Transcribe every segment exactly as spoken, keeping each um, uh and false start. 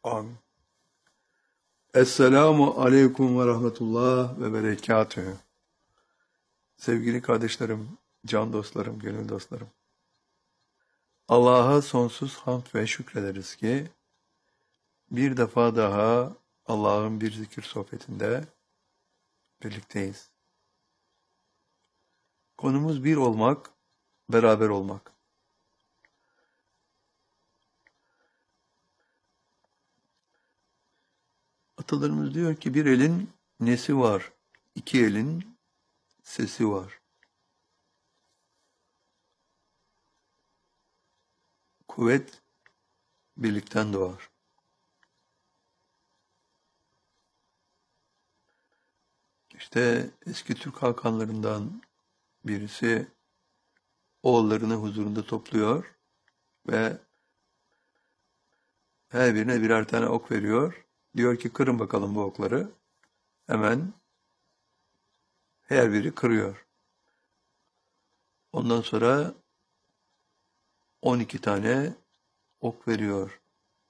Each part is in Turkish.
Amin. Esselamu aleyküm ve rahmetullah ve berekatühü. Sevgili kardeşlerim, can dostlarım, gönül dostlarım. Allah'a sonsuz hamd ve şükrederiz ki bir defa daha Allah'ın bir zikir sohbetinde birlikteyiz. Konumuz bir olmak, beraber olmak. Atalarımız diyor ki bir elin nesi var, iki elin sesi var. Kuvvet birlikten doğar. İşte eski Türk hakanlarından birisi oğullarını huzurunda topluyor ve her birine birer tane ok veriyor. Diyor ki kırın bakalım bu okları. Hemen her biri kırıyor. Ondan sonra on iki tane ok veriyor.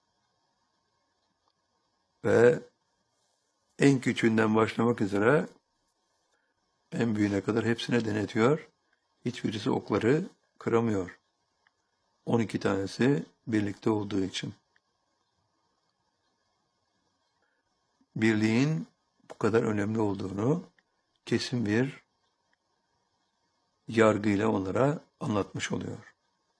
Ve en küçüğünden başlamak üzere en büyüğüne kadar hepsine denetiyor. Hiçbirisi okları kıramıyor. on iki tanesi birlikte olduğu için. Birliğin bu kadar önemli olduğunu kesin bir yargıyla onlara anlatmış oluyor.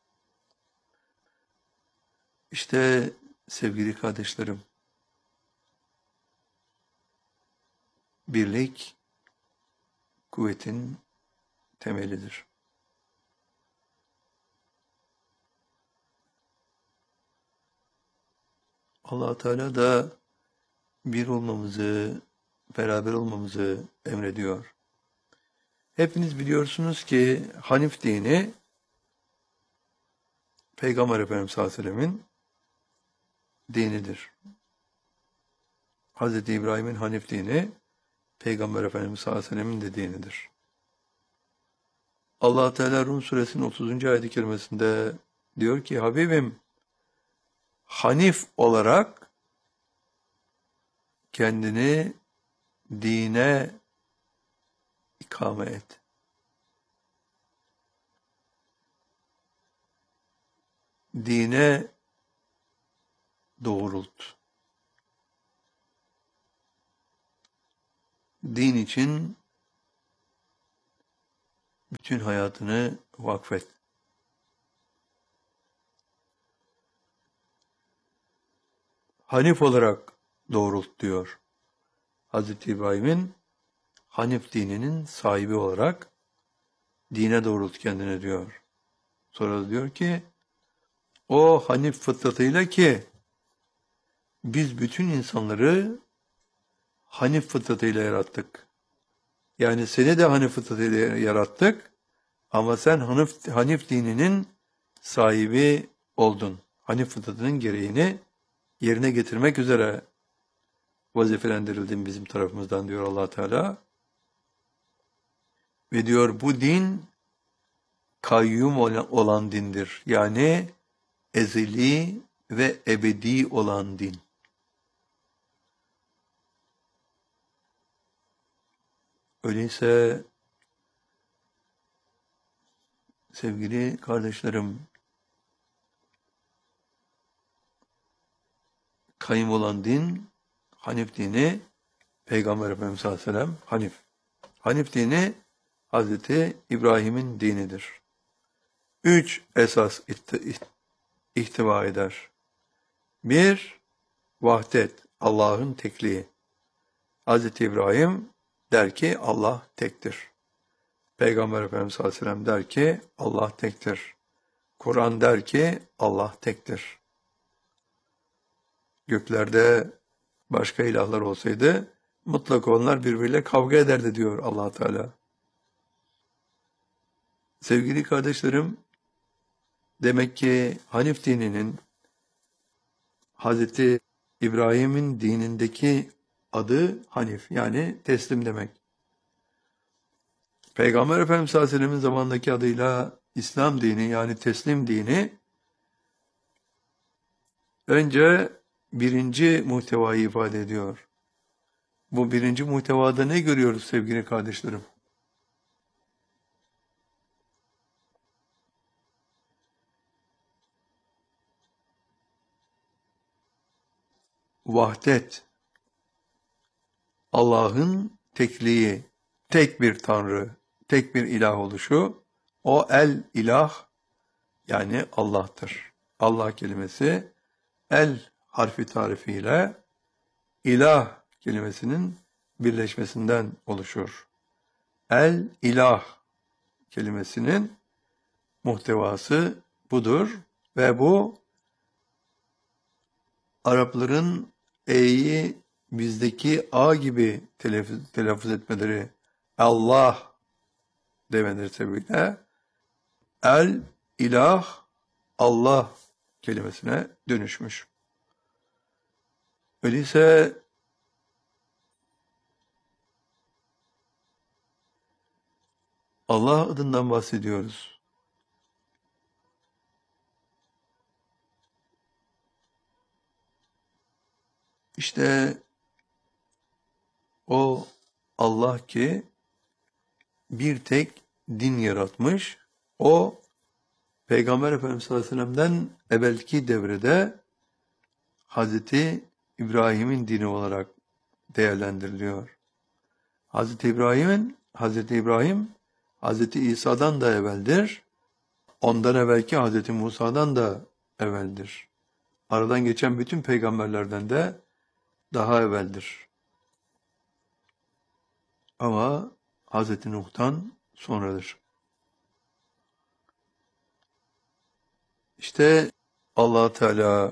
İşte sevgili kardeşlerim, birlik kuvvetin temelidir. Allah Teala da bir olmamızı, beraber olmamızı emrediyor. Hepiniz biliyorsunuz ki Hanif dini Peygamber Efendimiz sallallahu aleyhi ve sellem'in dinidir. Hazreti İbrahim'in Hanif dini Peygamber Efendimiz sallallahu aleyhi ve sellem'in de dinidir. Allah Teala Rum suresinin otuzuncu ayet-i kerimesinde diyor ki Habibim Hanif olarak kendini dine ikame et. Dine doğrult. Din için bütün hayatını vakfet. Hanif olarak doğrult diyor. Hazreti İbrahim'in Hanif dininin sahibi olarak dine doğrult kendine diyor. Sonra da diyor ki o Hanif fıtratıyla ki biz bütün insanları Hanif fıtratıyla yarattık. Yani seni de Hanif fıtratıyla yarattık ama sen Hanif, Hanif dininin sahibi oldun. Hanif fıtratının gereğini yerine getirmek üzere vazifelendirildin bizim tarafımızdan diyor Allah Teala. Ve diyor bu din kayyum olan dindir. Yani ezeli ve ebedi olan din. Öyleyse sevgili kardeşlerim, kayyum olan din, Hanif dini, Peygamber Efendimiz sallallahu aleyhi ve sellem, Hanif. Hanif dini, Hazreti İbrahim'in dinidir. Üç esas ihtiva eder. Bir, vahdet, Allah'ın tekliği. Hazreti İbrahim der ki Allah tektir. Peygamber Efendimiz sallallahu aleyhi ve sellem der ki Allah tektir. Kur'an der ki Allah tektir. Göklerde başka ilahlar olsaydı mutlaka onlar birbiriyle kavga ederdi diyor Allah Teala. Sevgili kardeşlerim, demek ki Hanif dininin Hazreti İbrahim'in dinindeki adı Hanif, yani teslim demek. Peygamber Efendimiz sallallahu aleyhi ve sellem'in zamandaki adıyla İslam dini, yani teslim dini, önce birinci muhtevayı ifade ediyor. Bu birinci muhtevada ne görüyoruz sevgili kardeşlerim? Vahdet, Allah'ın tekliği, tek bir Tanrı, tek bir ilah oluşu, o el ilah yani Allah'tır. Allah kelimesi el harfi tarifiyle ilah kelimesinin birleşmesinden oluşur. El ilah kelimesinin muhtevası budur ve bu Arapların e'yi bizdeki a gibi telaffuz, telaffuz etmeleri, Allah demeleri sebebiyle el ilah Allah kelimesine dönüşmüş. Öyleyse Allah adından bahsediyoruz. İşte o Allah ki bir tek din yaratmış, o Peygamber Efendimiz sallallahu aleyhi ve sellem'den evvelki devrede Hazreti İbrahim'in dini olarak değerlendiriliyor. Hazreti İbrahim'in, Hazreti İbrahim, Hazreti İsa'dan da evveldir. Ondan evvelki Hazreti Musa'dan da evveldir. Aradan geçen bütün peygamberlerden de daha evveldir. Ama Hazreti Nuh'tan sonradır. İşte Allah Teala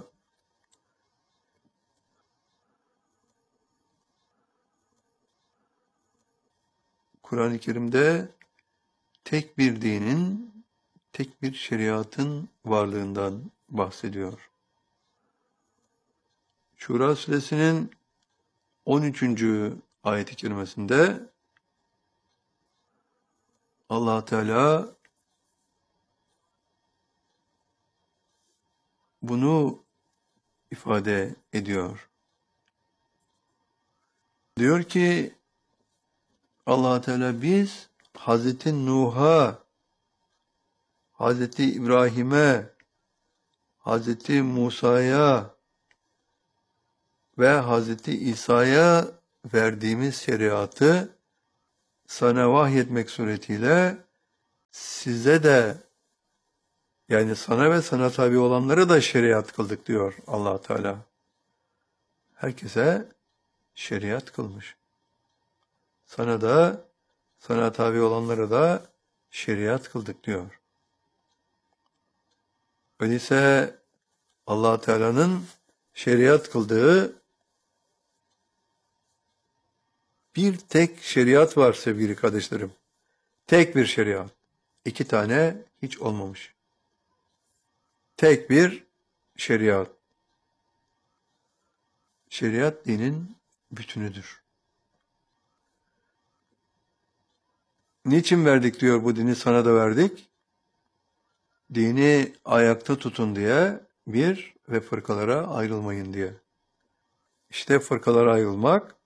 Kur'an-ı Kerim'de tek bir dinin, tek bir şeriatın varlığından bahsediyor. Şura suresinin on üçüncü ayet-i kerimesinde Allah Teala bunu ifade ediyor. Diyor ki Allah Teala biz Hazreti Nuh'a, Hazreti İbrahim'e, Hazreti Musa'ya ve Hazreti İsa'ya verdiğimiz şeriatı sana vahyetmek suretiyle size de yani sana ve sana tabi olanlara da şeriat kıldık diyor Allah Teala. Herkese şeriat kılmış. Sana da sana tabi olanlara da şeriat kıldık diyor. Öyleyse Allah Teala'nın şeriat kıldığı bir tek şeriat var sevgili kardeşlerim. Tek bir şeriat. İki tane hiç olmamış. Tek bir şeriat. Şeriat dinin bütünüdür. Niçin verdik diyor bu dini sana da verdik? Dini ayakta tutun diye bir ve fırkalara ayrılmayın diye. İşte fırkalara ayrılmak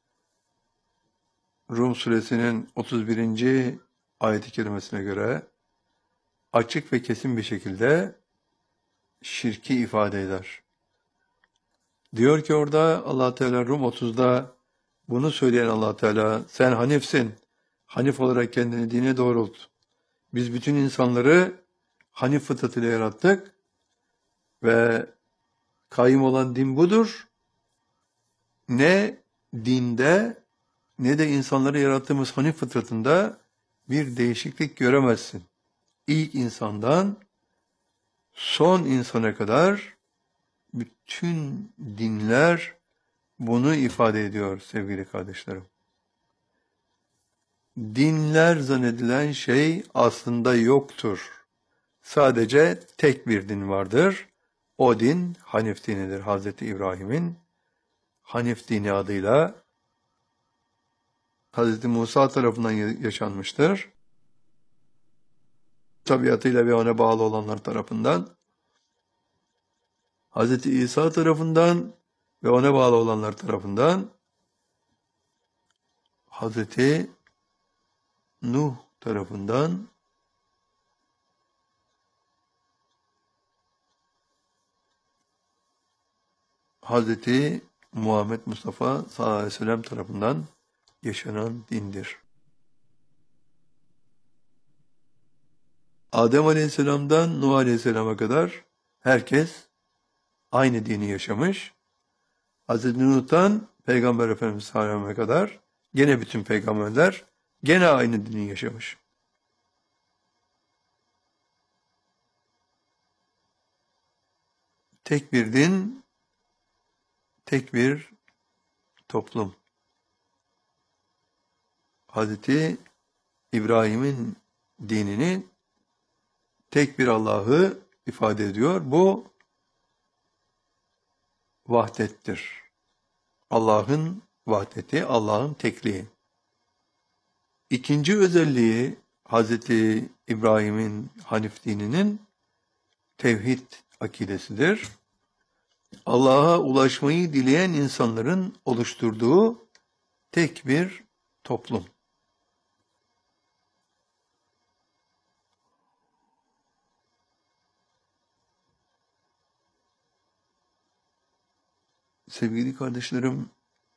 Rum suresinin otuz birinci ayet-i kerimesine göre açık ve kesin bir şekilde şirki ifade eder. Diyor ki orada Allah Teala Rum otuzda bunu söyleyen Allah Teala sen Hanifsin. Hanif olarak kendini dine doğrult. Biz bütün insanları Hanif fıtratıyla yarattık ve kaim olan din budur. Ne dinde ne de insanları yarattığımız Hanif fıtratında bir değişiklik göremezsin. İlk insandan son insana kadar bütün dinler bunu ifade ediyor sevgili kardeşlerim. Dinler zannedilen şey aslında yoktur. Sadece tek bir din vardır. O din Hanif dinidir. Hazreti İbrahim'in Hanif dini adıyla Hazreti Musa tarafından yaşanmıştır. Tabiatıyla ve ona bağlı olanlar tarafından. Hazreti İsa tarafından ve ona bağlı olanlar tarafından Hazreti Nuh tarafından Hazreti Muhammed Mustafa sallallahu aleyhi ve sellem tarafından yaşanan dindir. Adem Aleyhisselam'dan Nuh Aleyhisselam'a kadar herkes aynı dini yaşamış. Hazreti Nuh'tan Peygamber Efendimiz sallallahu aleyhi ve sellem'e kadar gene bütün peygamberler gene aynı dini yaşamış. Tek bir din, tek bir toplum. Hazreti İbrahim'in dinini tek bir Allah'ı ifade ediyor. Bu vahdettir. Allah'ın vahdeti, Allah'ın tekliği. İkinci özelliği Hazreti İbrahim'in Hanif dininin tevhid akidesidir. Allah'a ulaşmayı dileyen insanların oluşturduğu tek bir toplum. Sevgili kardeşlerim,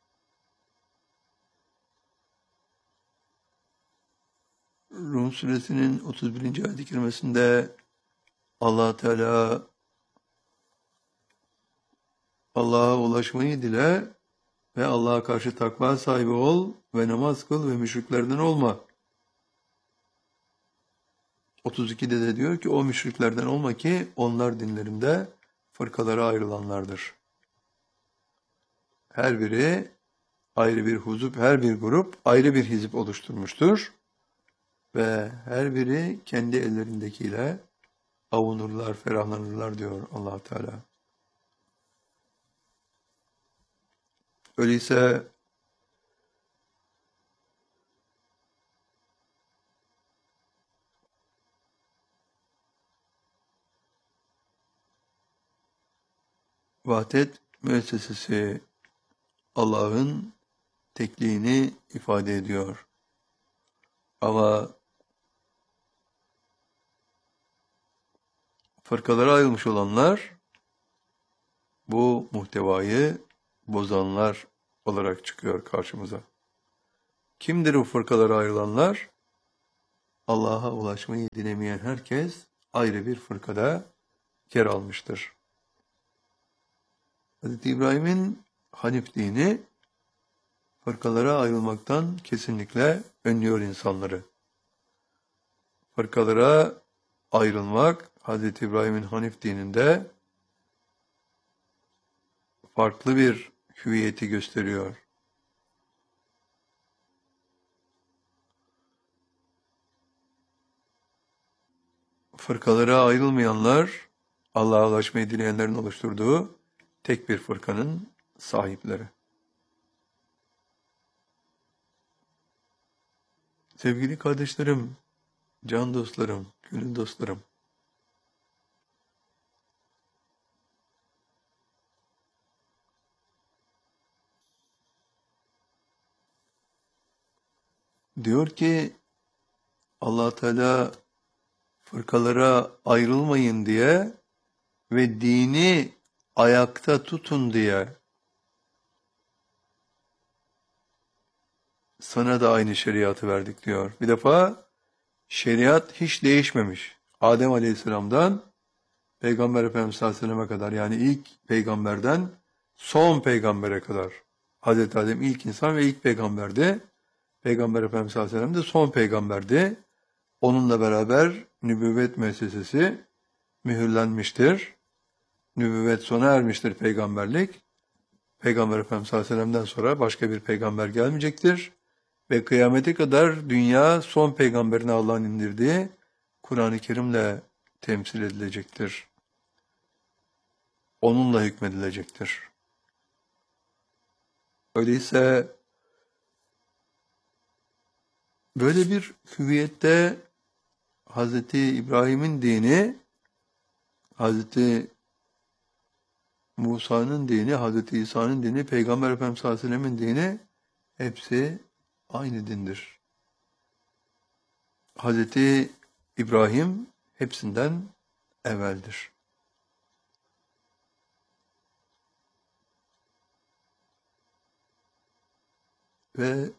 Rum suresinin otuz birinci ayet-i kerimesinde Allah Teala Allah'a ulaşmayı dile ve Allah'a karşı takva sahibi ol ve namaz kıl ve müşriklerden olma. otuz ikide de diyor ki o müşriklerden olma ki onlar dinlerinde fırkalara ayrılanlardır. Her biri ayrı bir huzup, her bir grup ayrı bir hizip oluşturmuştur. Ve her biri kendi ellerindekiyle avunurlar, ferahlanırlar diyor Allah Teala. Öyleyse vahdet müessesesi Allah'ın tekliğini ifade ediyor. Ama fırkalara ayrılmış olanlar bu muhtevayı bozanlar olarak çıkıyor karşımıza. Kimdir bu fırkalara ayrılanlar? Allah'a ulaşmayı dilemeyen herkes ayrı bir fırkada yer almıştır. Hazreti İbrahim'in Hanif dini fırkalara ayrılmaktan kesinlikle önlüyor insanları. Fırkalara ayrılmak Hazreti İbrahim'in Hanif dininde farklı bir hüviyeti gösteriyor. Fırkalara ayrılmayanlar Allah'a ulaşmayı dileyenlerin oluşturduğu tek bir fırkanın sahipleri. Sevgili kardeşlerim, can dostlarım, gönül dostlarım, diyor ki Allah Teala fırkalara ayrılmayın diye ve dini ayakta tutun diye sana da aynı şeriatı verdik diyor. Bir defa şeriat hiç değişmemiş. Adem Aleyhisselam'dan Peygamber Efendimiz sallallahu aleyhi ve sellem'e kadar, yani ilk peygamberden son peygambere kadar. Hazreti Adem ilk insan ve ilk peygamberdi. Peygamber Efendimiz sallallahu aleyhi ve sellem de son peygamberdi. Onunla beraber nübüvvet müessesesi mühürlenmiştir. Nübüvvet sona ermiştir, peygamberlik. Peygamber Efendimiz sallallahu aleyhi ve sellem'den sonra başka bir peygamber gelmeyecektir. Ve kıyamete kadar dünya son peygamberini Allah'ın indirdiği Kur'an-ı Kerim'le temsil edilecektir. Onunla hükmedilecektir. Öyleyse böyle bir hüviyette Hazreti İbrahim'in dini, Hazreti Musa'nın dini, Hazreti İsa'nın dini, Peygamber Efendimiz sallallahu aleyhi ve sellem'in dini hepsi aynı dindir. Hazreti İbrahim hepsinden evveldir. Ve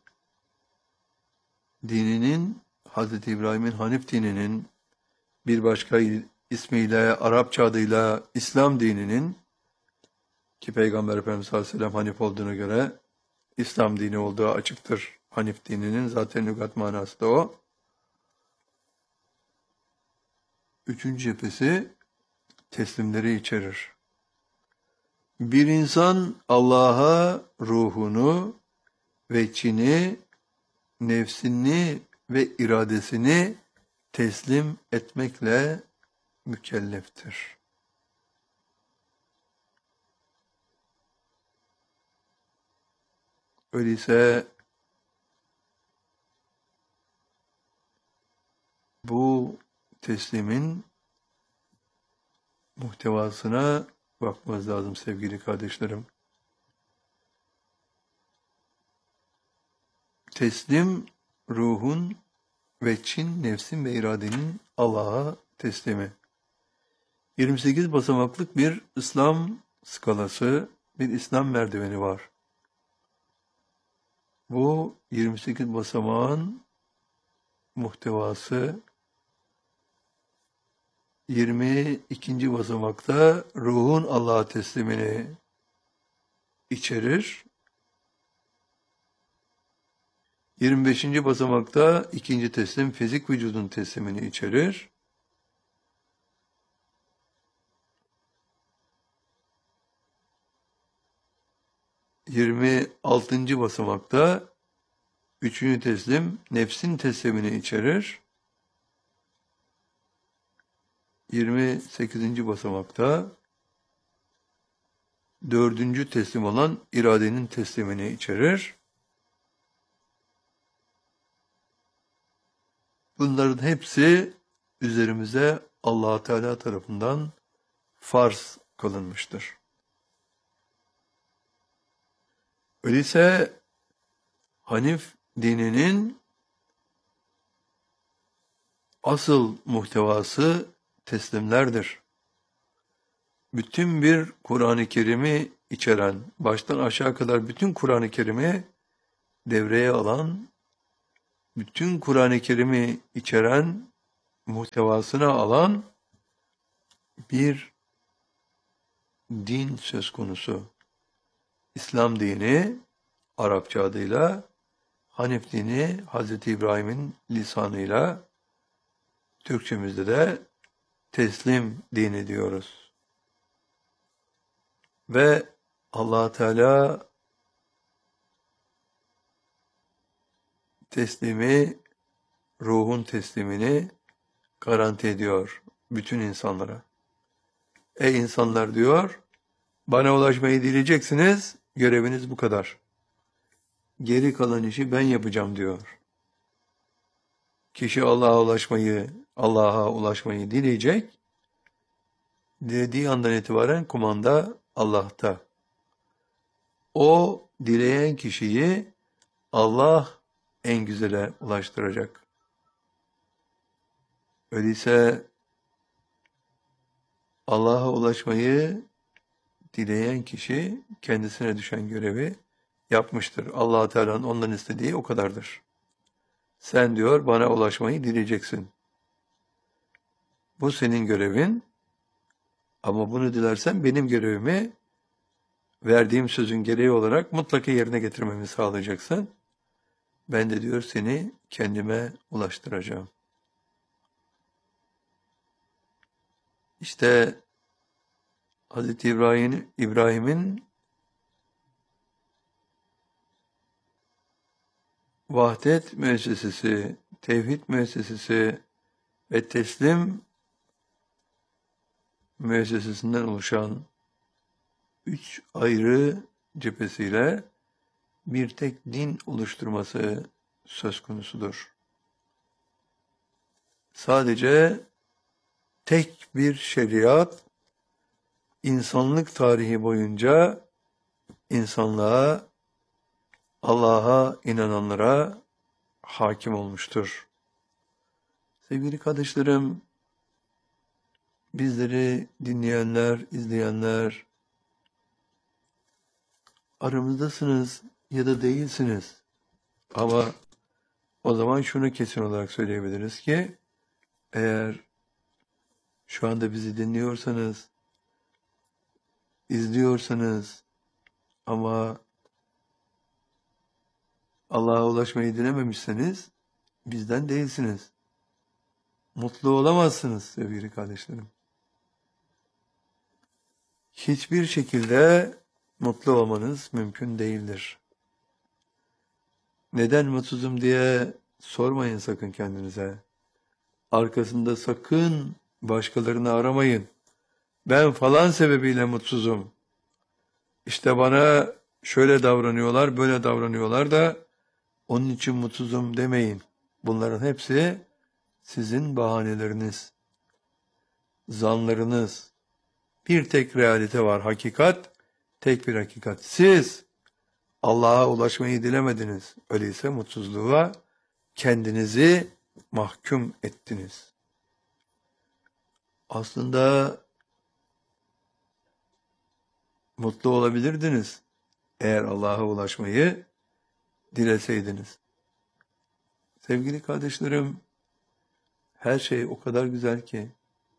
dininin, Hazreti İbrahim'in Hanif dininin bir başka ismiyle, Arapça adıyla İslam dininin, ki Peygamber Efendimiz sallallahu aleyhi ve sellem Hanif olduğuna göre İslam dini olduğu açıktır. Hanif dininin zaten lügat manası da o. Üçüncü cephesi teslimleri içerir. Bir insan Allah'a ruhunu ve çini, nefsini ve iradesini teslim etmekle mükelleftir. Öyleyse bu teslimin muhtevasına bakmamız lazım sevgili kardeşlerim. Teslim, ruhun ve çin, nefsin ve iradenin Allah'a teslimi. yirmi sekiz basamaklık bir İslam skalası, bir İslam merdiveni var. Bu yirmi sekiz basamağın muhtevası yirmi ikinci basamakta ruhun Allah'a teslimini içerir. yirmi beşinci basamakta ikinci teslim fizik vücudun teslimini içerir. yirmi altıncı basamakta üçüncü teslim nefsin teslimini içerir. yirmi sekizinci basamakta dördüncü teslim olan iradenin teslimini içerir. Bunların hepsi üzerimize Allah Teala tarafından farz kılınmıştır. Öyleyse Hanif dininin asıl muhtevası teslimlerdir. Bütün bir Kur'an-ı Kerim'i içeren, baştan aşağı kadar bütün Kur'an-ı Kerim'i devreye alan, bütün Kur'an-ı Kerim'i içeren, muhtevasına alan bir din söz konusu. İslam dini, Arapça adıyla, Hanif dini, Hazreti İbrahim'in lisanıyla, Türkçemizde de teslim dini diyoruz. Ve Allah Teala teslimi, ruhun teslimini garanti ediyor bütün insanlara. Ey insanlar diyor, bana ulaşmayı dileyeceksiniz, göreviniz bu kadar. Geri kalan işi ben yapacağım diyor. Kişi Allah'a ulaşmayı, Allah'a ulaşmayı dileyecek. Dilediği andan itibaren kumanda Allah'ta. O dileyen kişiyi Allah en güzele ulaştıracak. Öyleyse Allah'a ulaşmayı dileyen kişi kendisine düşen görevi yapmıştır. Allah Teala'nın ondan istediği o kadardır. Sen diyor bana ulaşmayı dileyeceksin. Bu senin görevin. Ama bunu dilersen benim görevimi verdiğim sözün gereği olarak mutlaka yerine getirmemi sağlayacaksın. Ben de diyor seni kendime ulaştıracağım. İşte Hazreti İbrahim, İbrahim'in vahdet müessesesi, tevhid müessesesi ve teslim müessesesinden oluşan üç ayrı cephesiyle bir tek din oluşturması söz konusudur. Sadece tek bir şeriat insanlık tarihi boyunca insanlığa, Allah'a inananlara hakim olmuştur. Sevgili kardeşlerim, bizleri dinleyenler, izleyenler, aramızdasınız ya da değilsiniz. Ama o zaman şunu kesin olarak söyleyebiliriz ki, eğer şu anda bizi dinliyorsanız, izliyorsanız ama Allah'a ulaşmayı dilememişseniz bizden değilsiniz. Mutlu olamazsınız sevgili kardeşlerim. Hiçbir şekilde mutlu olmanız mümkün değildir. Neden mutsuzum diye sormayın sakın kendinize. Arkasında sakın başkalarını aramayın. Ben falan sebebiyle mutsuzum. İşte bana şöyle davranıyorlar, böyle davranıyorlar da onun için mutsuzum demeyin. Bunların hepsi sizin bahaneleriniz, zanlarınız. Bir tek realite var, hakikat, tek bir hakikat. Siz Allah'a ulaşmayı dilemediniz. Öyleyse mutsuzluğa kendinizi mahkum ettiniz. Aslında mutlu olabilirdiniz eğer Allah'a ulaşmayı dileseydiniz. Sevgili kardeşlerim, her şey o kadar güzel ki,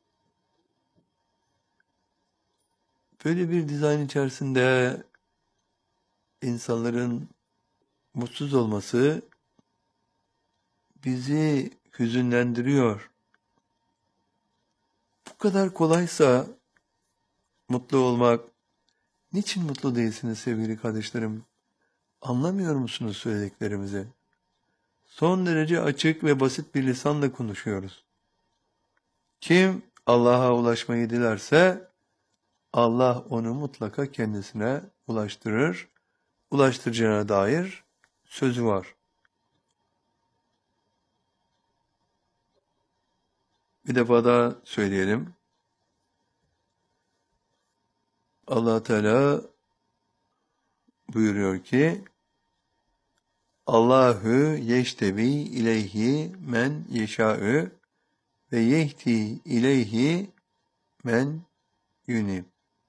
böyle bir dizayn içerisinde insanların mutsuz olması bizi hüzünlendiriyor. Bu kadar kolaysa mutlu olmak, niçin mutlu değilsiniz sevgili kardeşlerim? Anlamıyor musunuz söylediklerimizi? Son derece açık ve basit bir lisanla konuşuyoruz. Kim Allah'a ulaşmayı dilerse Allah onu mutlaka kendisine ulaştırır. Ulaştıracağına dair sözü var. Bir defa daha söyleyelim. Allah Teala buyuruyor ki, Allahu yeştebi ileyhi men yeşâ'ü ve yehdi ileyhi men yunib.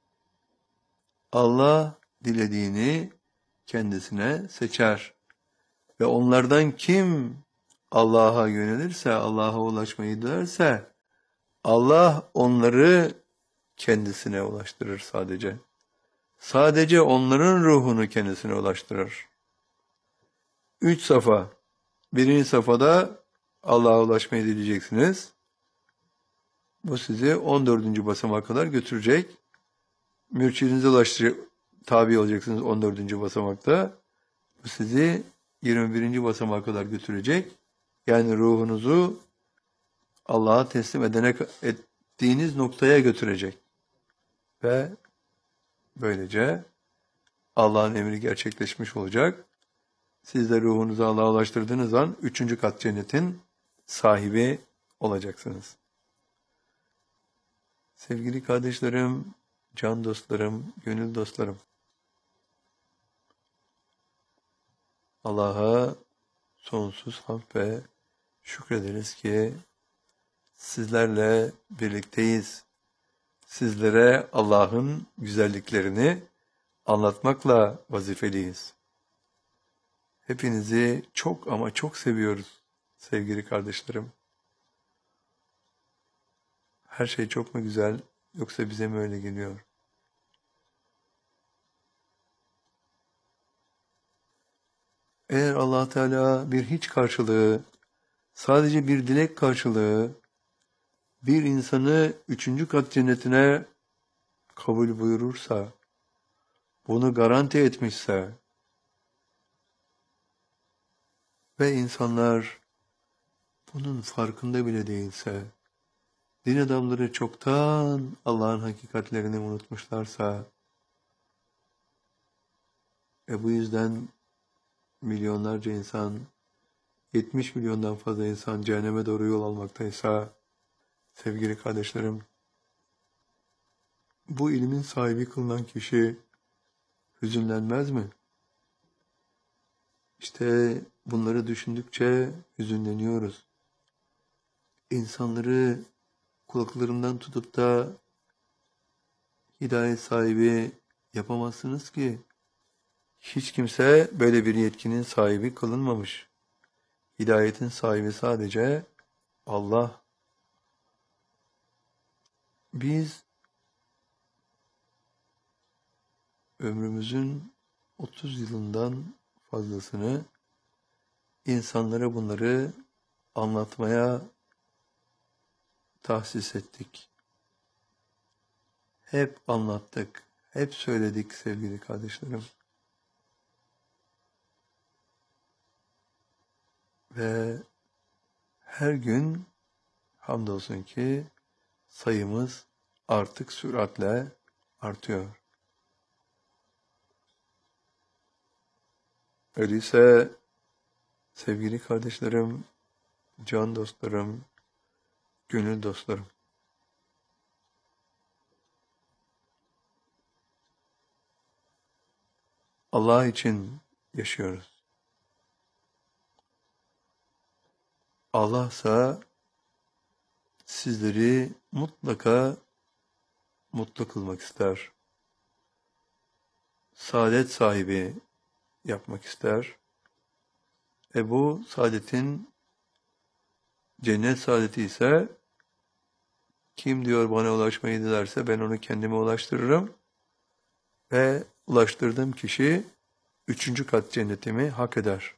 Allah dilediğini kendisine seçer ve onlardan kim Allah'a yönelirse, Allah'a ulaşmayı dilerse Allah onları kendisine ulaştırır sadece. Sadece onların ruhunu kendisine ulaştırır. Üç safa. Birinci safhada Allah'a ulaşmayı dileyeceksiniz. Bu sizi on dördüncü basamağa kadar götürecek. Mürşidinize ulaştıracak, tabi olacaksınız on dördüncü basamakta. Bu sizi yirmi birinci basamağa kadar götürecek. Yani ruhunuzu Allah'a teslim edene, ettiğiniz noktaya götürecek. Ve böylece Allah'ın emri gerçekleşmiş olacak. Siz de ruhunuzu Allah'a ulaştırdığınız an üçüncü kat cennetin sahibi olacaksınız. Sevgili kardeşlerim, can dostlarım, gönül dostlarım, Allah'a sonsuz hamd ve şükrederiz ki sizlerle birlikteyiz. Sizlere Allah'ın güzelliklerini anlatmakla vazifeliyiz. Hepinizi çok ama çok seviyoruz sevgili kardeşlerim. Her şey çok mu güzel yoksa bize mi öyle geliyor? Eğer Allah Teala bir hiç karşılığı, sadece bir dilek karşılığı, bir insanı üçüncü kat cennetine kabul buyurursa, bunu garanti etmişse ve insanlar bunun farkında bile değilse, din adamları çoktan Allah'ın hakikatlerini unutmuşlarsa ve bu yüzden milyonlarca insan, yetmiş milyondan fazla insan cehenneme doğru yol almaktaysa, sevgili kardeşlerim, bu ilmin sahibi kılınan kişi hüzünlenmez mi? İşte bunları düşündükçe hüzünleniyoruz. İnsanları kulaklarından tutup da hidayet sahibi yapamazsınız ki. Hiç kimse böyle bir yetkinin sahibi kılınmamış. Hidayetin sahibi sadece Allah. Biz ömrümüzün otuz yılından fazlasını insanlara bunları anlatmaya tahsis ettik. Hep anlattık, hep söyledik sevgili kardeşlerim. Ve her gün hamdolsun ki sayımız artık süratle artıyor. Öyleyse sevgili kardeşlerim, can dostlarım, gönül dostlarım, Allah için yaşıyoruz. Allah ise sizleri mutlaka mutlu kılmak ister. Saadet sahibi yapmak ister. E bu saadetin cennet saadeti ise kim diyor bana ulaşmayı dilerse ben onu kendime ulaştırırım ve ulaştırdığım kişi üçüncü kat cennetimi hak eder.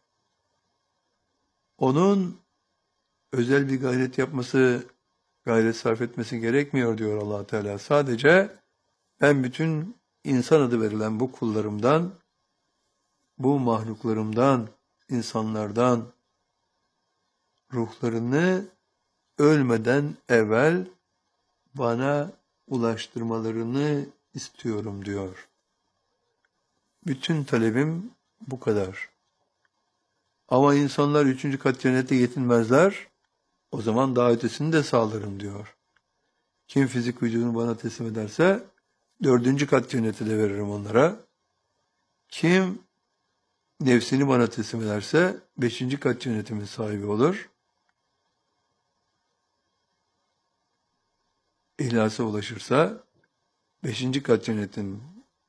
Onun özel bir gayret yapması, gayret sarf etmesi gerekmiyor diyor Allah Teala. Sadece ben bütün insan adı verilen bu kullarımdan, bu mahluklarımdan, insanlardan ruhlarını ölmeden evvel bana ulaştırmalarını istiyorum diyor. Bütün talebim bu kadar. Ama insanlar üçüncü kat cennete yetinmezler, o zaman daha ötesini de sağlarım diyor. Kim fizik vücudunu bana teslim ederse, dördüncü kat cenneti de veririm onlara. Kim nefsini bana teslim ederse, beşinci kat cennetimin sahibi olur. İhlasa ulaşırsa, beşinci kat cennetin,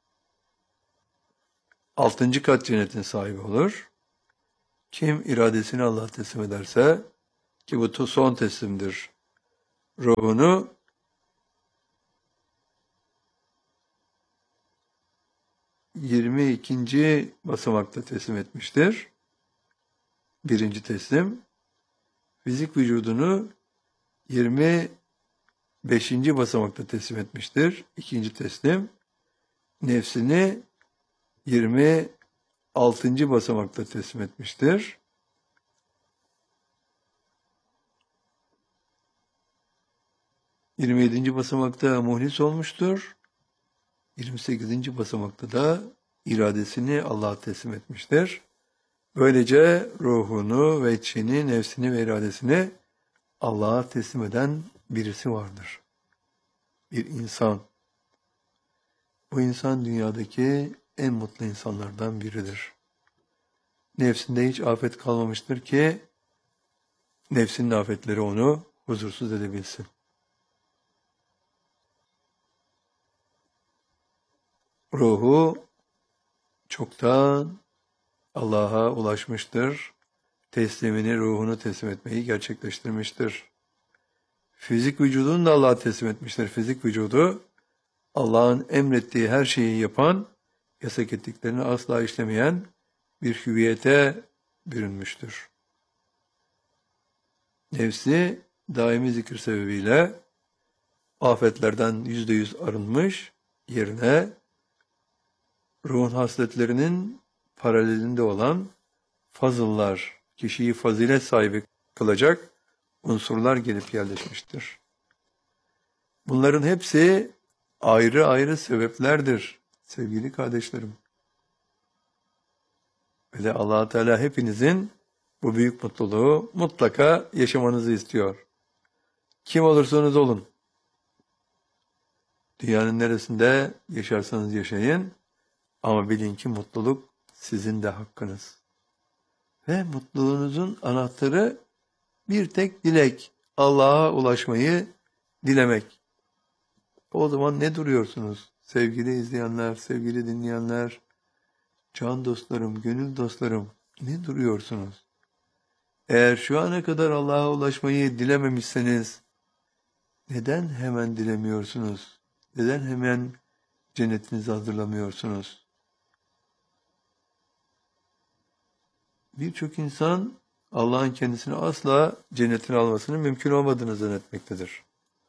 altıncı kat cennetin sahibi olur. Kim iradesini Allah'a teslim ederse, ki bu son teslimdir, ruhunu yirmi ikinci basamakta teslim etmiştir. Birinci teslim. Fizik vücudunu yirmi beşinci basamakta teslim etmiştir. İkinci teslim. Nefsini yirmi altıncı basamakta teslim etmiştir. yirmi yedinci basamakta muhlis olmuştur. yirmi sekizinci basamakta da iradesini Allah'a teslim etmiştir. Böylece ruhunu ve içini, nefsini ve iradesini Allah'a teslim eden birisi vardır. Bir insan. Bu insan dünyadaki en mutlu insanlardan biridir. Nefsinde hiç afet kalmamıştır ki nefsinin afetleri onu huzursuz edebilsin. Ruhu çoktan Allah'a ulaşmıştır. Teslimini, ruhunu teslim etmeyi gerçekleştirmiştir. Fizik vücudunu da Allah'a teslim etmiştir. Fizik vücudu Allah'ın emrettiği her şeyi yapan, yasak ettiklerini asla işlemeyen bir hüviyete bürünmüştür. Nefsi daimi zikir sebebiyle afetlerden yüzde yüz arınmış, yerine ruhun hasletlerinin paralelinde olan fazıllar, kişiyi fazilet sahibi kılacak unsurlar gelip yerleşmiştir. Bunların hepsi ayrı ayrı sebeplerdir sevgili kardeşlerim. Ve de Allah Teala hepinizin bu büyük mutluluğu mutlaka yaşamanızı istiyor. Kim olursanız olun. Dünyanın neresinde yaşarsanız yaşayın ama bilin ki mutluluk sizin de hakkınız. Ve mutluluğunuzun anahtarı bir tek dilek. Allah'a ulaşmayı dilemek. O zaman ne duruyorsunuz? Sevgili izleyenler, sevgili dinleyenler, can dostlarım, gönül dostlarım, ne duruyorsunuz? Eğer şu ana kadar Allah'a ulaşmayı dilememişseniz, neden hemen dilemiyorsunuz? Neden hemen cennetinizi hazırlamıyorsunuz? Birçok insan Allah'ın kendisini asla cennetine almasının mümkün olmadığını zannetmektedir.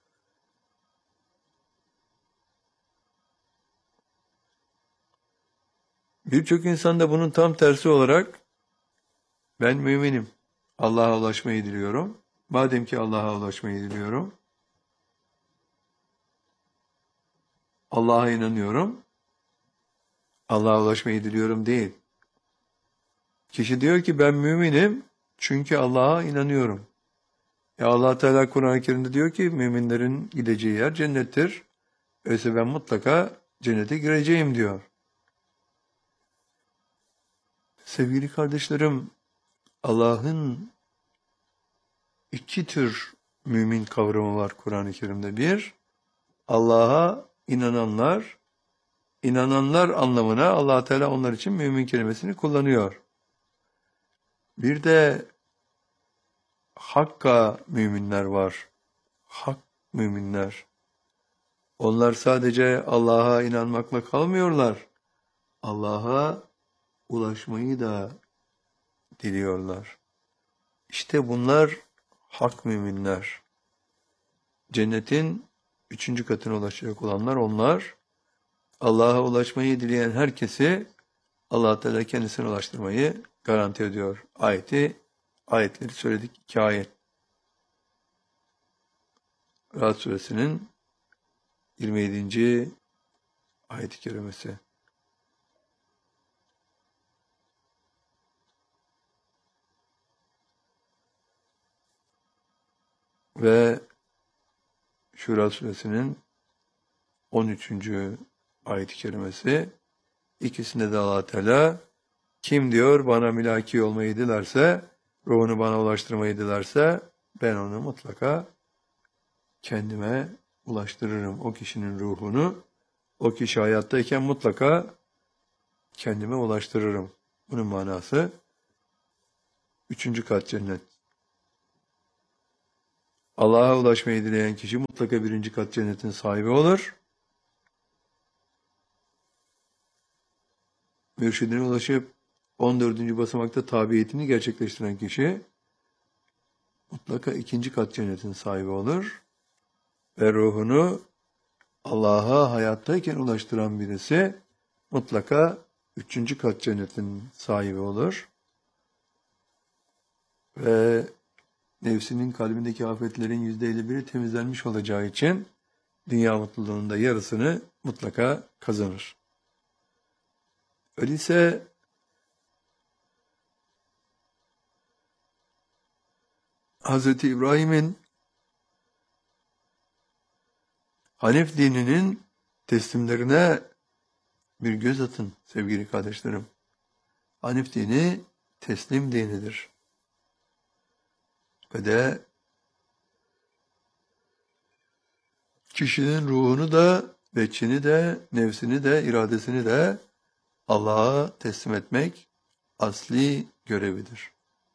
Birçok insan da bunun tam tersi olarak ben müminim, Allah'a ulaşmayı diliyorum. Madem ki Allah'a ulaşmayı diliyorum, Allah'a inanıyorum, Allah'a ulaşmayı diliyorum değil. Kişi diyor ki ben müminim çünkü Allah'a inanıyorum. E Allah Teala Kur'an-ı Kerim'de diyor ki müminlerin gideceği yer cennettir. Öyleyse ben mutlaka cennete gireceğim diyor. Sevgili kardeşlerim, Allah'ın iki tür mümin kavramı var Kur'an-ı Kerim'de. Bir, Allah'a inananlar, inananlar anlamına Allah Teala onlar için mümin kelimesini kullanıyor. Bir de Hakka müminler var. Hak müminler. Onlar sadece Allah'a inanmakla kalmıyorlar. Allah'a ulaşmayı da diliyorlar. İşte bunlar hak müminler. Cennetin üçüncü katına ulaşacak olanlar onlar. Allah'a ulaşmayı dileyen herkesi Allah Teala kendisine ulaştırmayı garanti ediyor. Ayeti, ayetleri söyledik. İki ayet. Rahat suresinin yirmi yedinci ayet-i kerimesi. Ve Şura suresinin on üçüncü ayet-i kerimesi. İkisinde de Allah Teala kim diyor bana mülaki olmayı dilerse, ruhunu bana ulaştırmayı dilerse ben onu mutlaka kendime ulaştırırım. O kişinin ruhunu, o kişi hayattayken mutlaka kendime ulaştırırım. Bunun manası üçüncü kat cennet. Allah'a ulaşmayı dileyen kişi mutlaka birinci kat cennetin sahibi olur. Mürşidine ulaşıp on dördüncü basamakta tabiyetini gerçekleştiren kişi mutlaka ikinci kat cennetin sahibi olur. Ve ruhunu Allah'a hayattayken ulaştıran birisi mutlaka üçüncü kat cennetin sahibi olur. Ve nefsinin kalbindeki afetlerin yüzde elli biri temizlenmiş olacağı için dünya mutluluğunun da yarısını mutlaka kazanır. Öyleyse Hazreti İbrahim'in Hanif dininin teslimlerine bir göz atın sevgili kardeşlerim. Hanif dini teslim dinidir. Ve de kişinin ruhunu da, beçini de, nefsini de, iradesini de Allah'a teslim etmek asli görevidir.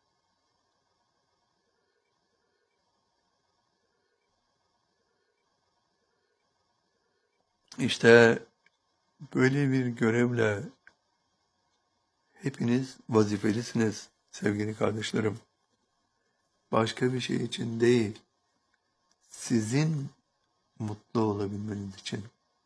İşte böyle bir görevle hepiniz vazifelisiniz sevgili kardeşlerim. Başka bir şey için değil, sizin mutlu olabilmeniz için,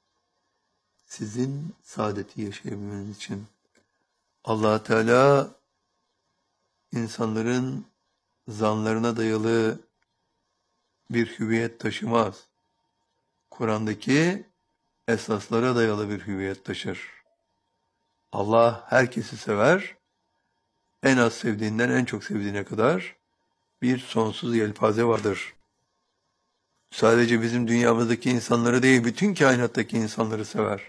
sizin saadeti yaşayabilmeniz için Allah Teala insanların zanlarına dayalı bir hüviyet taşımaz. Kur'an'daki esaslara dayalı bir hüviyet taşır. Allah herkesi sever, en az sevdiğinden en çok sevdiğine kadar bir sonsuz yelpaze vardır. sadece bizim dünyamızdaki insanları değil, bütün kainattaki insanları sever.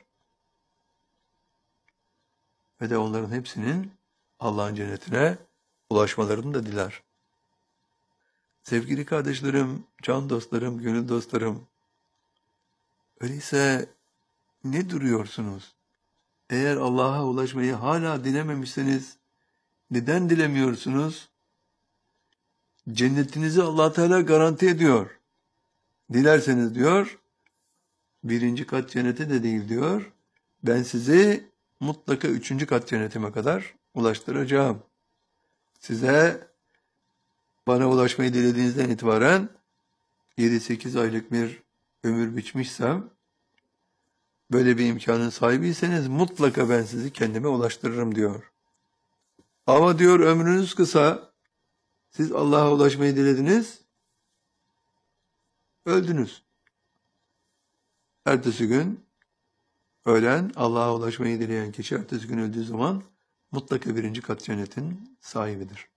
Ve de onların hepsinin Allah'ın cennetine ulaşmalarını da diler. Sevgili kardeşlerim, can dostlarım, gönül dostlarım, öyleyse ne duruyorsunuz? Eğer Allah'a ulaşmayı hala dilememişseniz, neden dilemiyorsunuz? Cennetinizi Allah Teala garanti ediyor. Dilerseniz diyor, birinci kat cennete de değil diyor, ben sizi mutlaka üçüncü kat cennetime kadar ulaştıracağım. Size bana ulaşmayı dilediğinizden itibaren yedi sekiz aylık bir ömür biçmişsem, böyle bir imkanın sahibiyseniz mutlaka ben sizi kendime ulaştırırım diyor. Ama diyor ömrünüz kısa, siz Allah'a ulaşmayı dilediniz, öldünüz. Ertesi gün ölen, Allah'a ulaşmayı dileyen kişi ertesi gün öldüğü zaman mutlaka birinci kat cennetin sahibidir.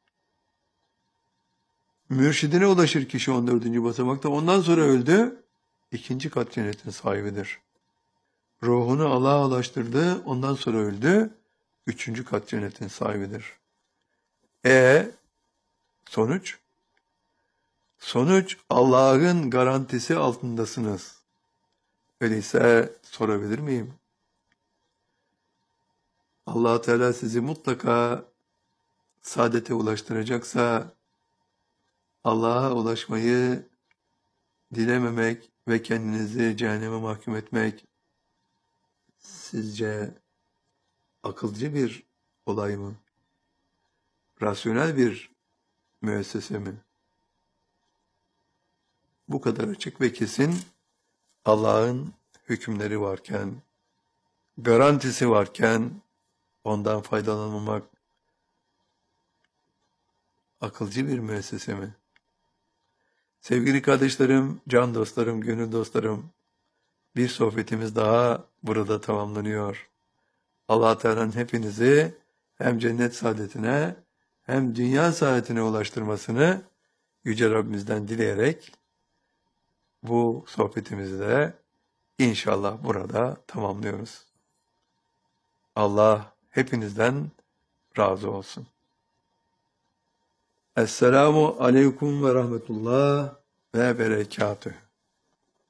Mürşidine ulaşır kişi on dördüncü basamakta, ondan sonra öldü, ikinci kat cennetin sahibidir. Ruhunu Allah'a ulaştırdı, ondan sonra öldü, üçüncü kat cennetin sahibidir. E sonuç? Sonuç Allah'ın garantisi altındasınız. Öyleyse sorabilir miyim? Allah Teala sizi mutlaka saadete ulaştıracaksa, Allah'a ulaşmayı dilememek ve kendinizi cehenneme mahkum etmek sizce akılcı bir olay mı? Rasyonel bir müessese mi? Bu kadar açık ve kesin Allah'ın hükümleri varken, garantisi varken ondan faydalanmamak akılcı bir müessese mi? Sevgili kardeşlerim, can dostlarım, gönül dostlarım, bir sohbetimiz daha burada tamamlanıyor. Allah Teala'nın hepinizi hem cennet saadetine hem dünya saadetine ulaştırmasını Yüce Rabbimizden dileyerek bu sohbetimizi de inşallah burada tamamlıyoruz. Allah hepinizden razı olsun. Esselamu aleyküm ve rahmetullah ve berekatühü.